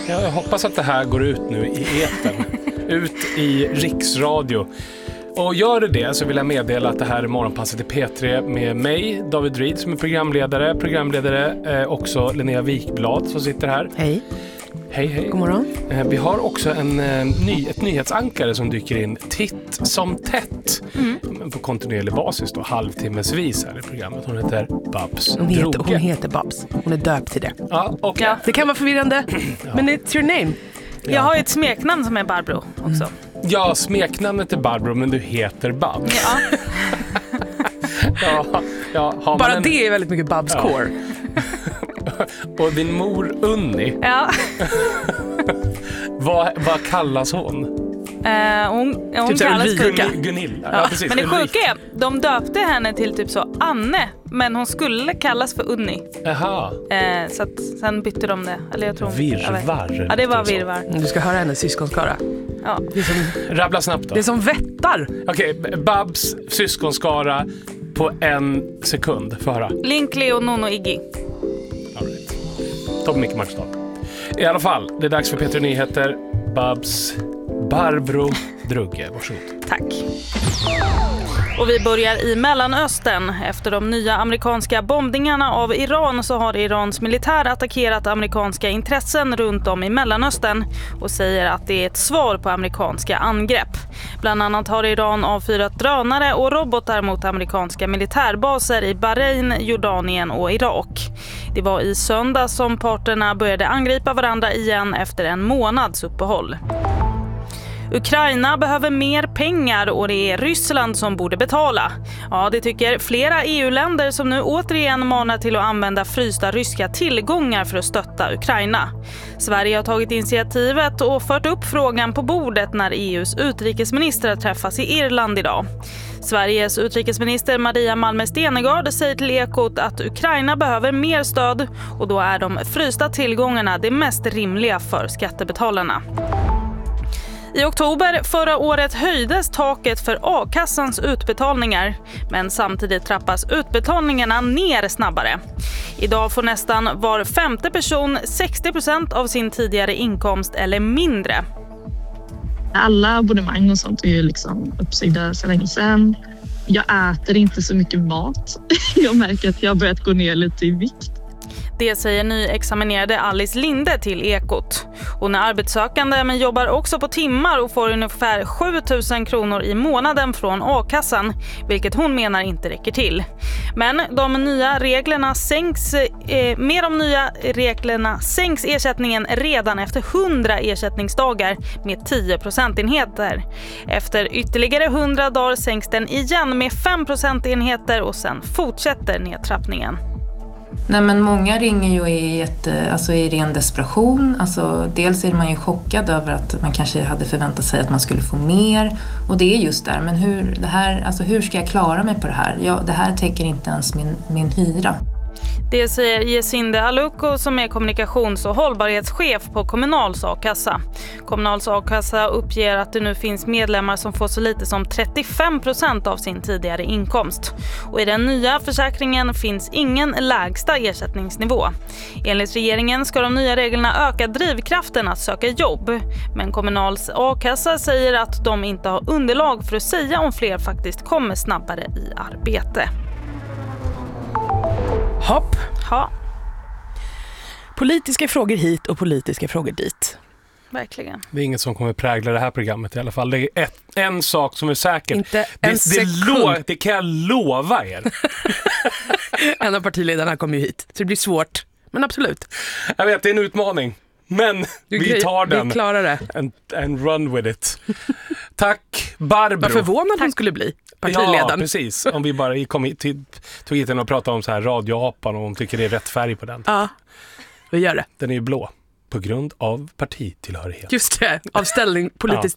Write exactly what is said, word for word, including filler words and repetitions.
Jag hoppas att det här går ut nu i etern. Ut i Riksradio. Och gör det det så vill jag meddela att det här är Morgonpasset i P tre med mig, David Reed, som är programledare. Programledare eh, också Linnea Wikblad som sitter här. Hej. Hej, hej. God morgon. Eh, vi har också en, eh, ny, ett nyhetsankare som dyker in titt som tätt. Mm. På kontinuerlig basis då, halvtimmesvis här i programmet. Hon heter Babs hon heter, Droge. hon heter Babs. Hon är döpt till det. Ja, och, ja. Det kan vara förvirrande, ja. Men it's your name. Ja. Jag har ju ett smeknamn som är Barbro också. Mm. Ja, smeknamnet är Barbro, men du heter Babs. Ja. ja, ja, har Bara en... det är väldigt mycket Babs ja. core. Och din mor Unni. Ja. vad, vad kallas hon? Uh, hon hon typ kallas Ulrika. Gun- Gunilla. Ja. Ja, precis. Men det Ulrika. sjuka är, de döpte henne till typ så Anne, men hon skulle kallas för Unni. Jaha. Uh, så att sen bytte de det. Eller jag tror, virvar. Jag ja, det var virvar. Du ska höra hennes syskonskara. Ja. Det är som, Rabbla snabbt då. det är som vättar. Okej, okay, Babs syskonskara på en sekund. Få höra. Link, Leo, Nono, Iggy. All right. Tom, Micke, Maxstad. I alla fall, det är dags för P tre Nyheter. Babs Barbro Droge, varsågod. Tack. Och vi börjar i Mellanöstern. Efter de nya amerikanska bombningarna av Iran så har Irans militär attackerat amerikanska intressen runt om i Mellanöstern och säger att det är ett svar på amerikanska angrepp. Bland annat har Iran avfyrat drönare och robotar mot amerikanska militärbaser i Bahrain, Jordanien och Irak. Det var i söndag som parterna började angripa varandra igen efter en månads uppehåll. Ukraina behöver mer pengar och det är Ryssland som borde betala. Ja, det tycker flera E U-länder som nu återigen manar till att använda frysta ryska tillgångar för att stötta Ukraina. Sverige har tagit initiativet och fört upp frågan på bordet när E U:s utrikesministrar träffas i Irland idag. Sveriges utrikesminister Maria Malmö Stenergard säger till Ekot att Ukraina behöver mer stöd och då är de frysta tillgångarna det mest rimliga för skattebetalarna. I oktober förra året höjdes taket för A-kassans utbetalningar, men samtidigt trappas utbetalningarna ner snabbare. Idag får nästan var femte person sextio procent av sin tidigare inkomst eller mindre. Alla abonnemang och sånt är ju liksom uppsigda så länge sedan. Jag äter inte så mycket mat. Jag märker att jag har börjat gå ner lite i vikt. Det säger nyexaminerade Alice Linde till Ekot. Hon är arbetssökande men jobbar också på timmar och får ungefär sju tusen kronor i månaden från A-kassan, vilket hon menar inte räcker till. Men de nya reglerna sänks, eh, med de nya reglerna sänks ersättningen redan efter hundra ersättningsdagar med tio procentenheter. Efter ytterligare hundra dagar sänks den igen med fem procentenheter och sen fortsätter nedtrappningen. Nej, men många ringer ju i, ett, alltså i ren desperation. Alltså, dels är man ju chockad över att man kanske hade förväntat sig att man skulle få mer. Och det är just där. Men hur, det här, alltså, hur ska jag klara mig på det här? Ja, det här täcker inte ens min, min hyra. Det säger Jesinde Aluko som är kommunikations- och hållbarhetschef på Kommunals A-kassa. Kommunals A-kassa uppger att det nu finns medlemmar som får så lite som trettiofem procent av sin tidigare inkomst. Och i den nya försäkringen finns ingen lägsta ersättningsnivå. Enligt regeringen ska de nya reglerna öka drivkraften att söka jobb. Men Kommunals A-kassa säger att de inte har underlag för att säga om fler faktiskt kommer snabbare i arbete. Hopp. Ja, Politiska frågor hit och politiska frågor dit. verkligen. Det är inget som kommer prägla det här programmet i alla fall. Det är ett, en sak som är säker. Inte en det, det, sekund. lo, det kan jag lova er. En av partiledarna kommer ju hit, så det blir svårt. Men absolut. Jag vet, det är en utmaning. Men Du, vi tar den. Vi klarar det. And, and run with it. Tack, Barbro. Vad förvånad hon skulle bli. Partiledaren. Ja, precis. Om vi bara kom hit, till, tog hit den och pratade om så här radioapan och hon tycker det är rätt färg på den. Ja, vi gör det. Den är ju blå. På grund av partitillhörighet. Just det, av ställning, politisk